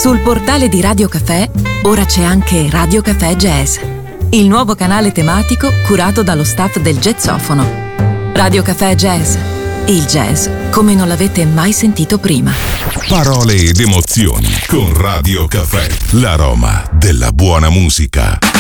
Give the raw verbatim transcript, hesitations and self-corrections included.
Sul portale di Radio Caffè ora c'è anche Radio Caffè Jazz, il nuovo canale tematico curato dallo staff del Jazzofono. Radio Caffè Jazz, il jazz come non l'avete mai sentito prima. Parole ed emozioni con Radio Caffè, l'aroma della buona musica.